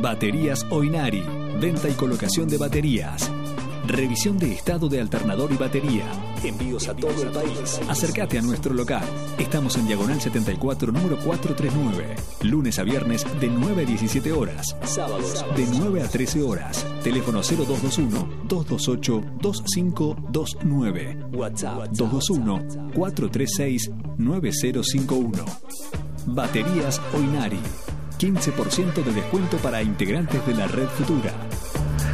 Baterías Oinari. Venta y colocación de baterías. Revisión de estado de alternador y batería. Envíos a todo el país. Acércate a nuestro local. Estamos en Diagonal 74, número 439. Lunes a viernes de 9 a 17 horas. Sábados de 9 a 13 horas. Teléfono 0221-228-2529. WhatsApp 221-436-9051. Baterías Oinari. 15% de descuento para integrantes de la Red Futura.